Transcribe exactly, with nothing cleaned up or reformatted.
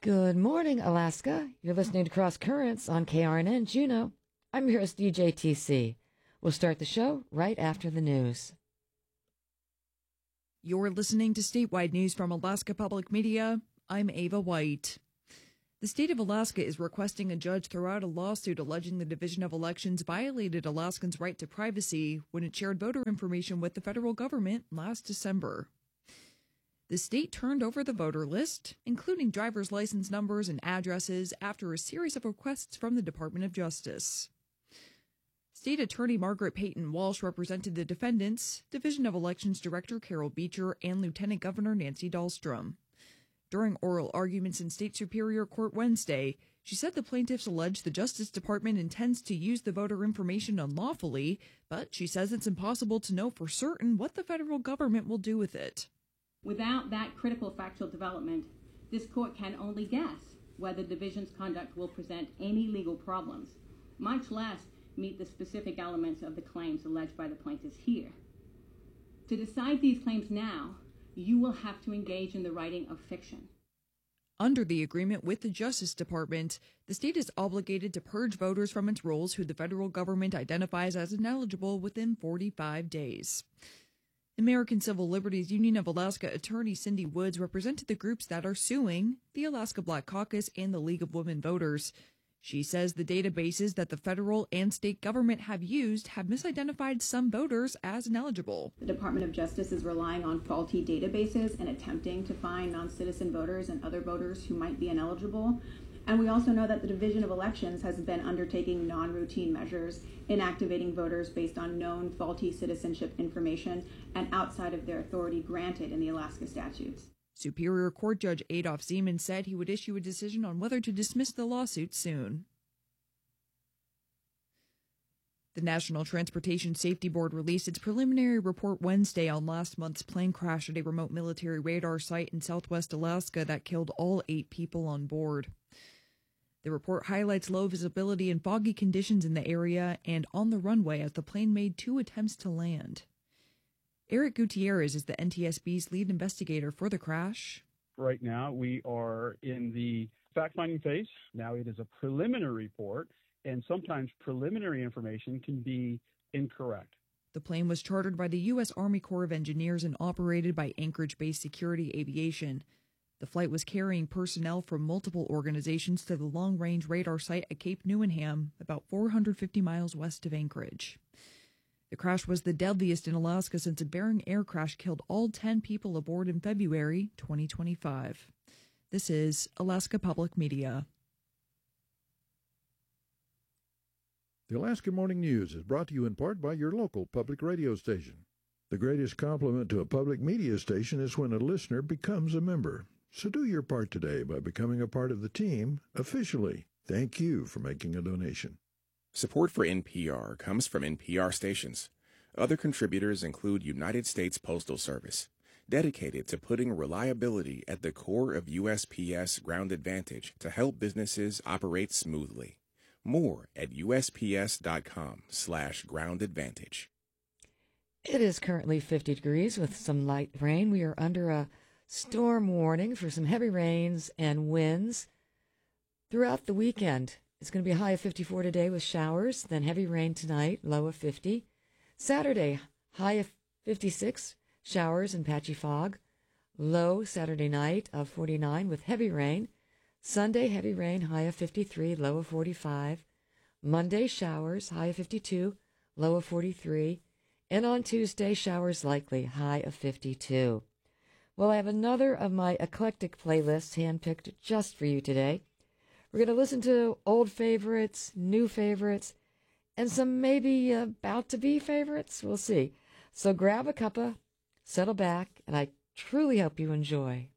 Good morning, Alaska. You're listening to Cross Currents on K R N N Juneau. I'm your host, D J T C. We'll start the show right after the news. You're listening to statewide news from Alaska Public Media. I'm Ava White. The state of Alaska is requesting a judge throw out a lawsuit alleging the Division of Elections violated Alaskans' right to privacy when it shared voter information with the federal government last December. The state turned over the voter list, including driver's license numbers and addresses, after a series of requests from the Department of Justice. State Attorney Margaret Peyton Walsh represented the defendants, Division of Elections Director Carol Beecher, and Lieutenant Governor Nancy Dahlstrom. During oral arguments in State Superior Court Wednesday, she said the plaintiffs allege the Justice Department intends to use the voter information unlawfully, but she says it's impossible to know for certain what the federal government will do with it. Without that critical factual development, this court can only guess whether the division's conduct will present any legal problems, much less meet the specific elements of the claims alleged by the plaintiffs here. To decide these claims now, you will have to engage in the writing of fiction. Under the agreement with the Justice Department, the state is obligated to purge voters from its rolls who the federal government identifies as ineligible within forty-five days. American Civil Liberties Union of Alaska attorney Cindy Woods represented the groups that are suing, the Alaska Black Caucus and the League of Women Voters. She says the databases that the federal and state government have used have misidentified some voters as ineligible. The Department of Justice is relying on faulty databases and attempting to find non-citizen voters and other voters who might be ineligible. And we also know that the Division of Elections has been undertaking non-routine measures in activating voters based on known faulty citizenship information and outside of their authority granted in the Alaska statutes. Superior Court Judge Adolph Zeman said he would issue a decision on whether to dismiss the lawsuit soon. The National Transportation Safety Board released its preliminary report Wednesday on last month's plane crash at a remote military radar site in southwest Alaska that killed all eight people on board. The report highlights low visibility and foggy conditions in the area and on the runway as the plane made two attempts to land. Eric Gutierrez is the N T S B's lead investigator for the crash. Right now, we are in the fact-finding phase. Now it is a preliminary report, and sometimes preliminary information can be incorrect. The plane was chartered by the U S Army Corps of Engineers and operated by Anchorage-based Security Aviation. The flight was carrying personnel from multiple organizations to the long-range radar site at Cape Newenham, about four hundred fifty miles west of Anchorage. The crash was the deadliest in Alaska since a Bering air crash killed all ten people aboard in February twenty twenty-five. This is Alaska Public Media. The Alaska Morning News is brought to you in part by your local public radio station. The greatest compliment to a public media station is when a listener becomes a member. So do your part today by becoming a part of the team officially. Thank you for making a donation. Support for N P R comes from N P R stations. Other contributors include United States Postal Service, dedicated to putting reliability at the core of U S P S Ground Advantage to help businesses operate smoothly. More at usps.com slash ground advantage. It is currently fifty degrees with some light rain. We are under a storm warning for some heavy rains and winds throughout the weekend. It's going to be a high of fifty-four today with showers, then heavy rain tonight, low of fifty. Saturday, high of fifty-six, showers and patchy fog. Low Saturday night of forty-nine with heavy rain. Sunday, heavy rain, high of fifty-three, low of forty-five. Monday, showers, high of fifty-two, low of forty-three. And on Tuesday, showers likely, high of fifty-two. Well, I have another of my eclectic playlists handpicked just for you today. We're going to listen to old favorites, new favorites, and some maybe about-to-be favorites. We'll see. So grab a cuppa, settle back, and I truly hope you enjoy.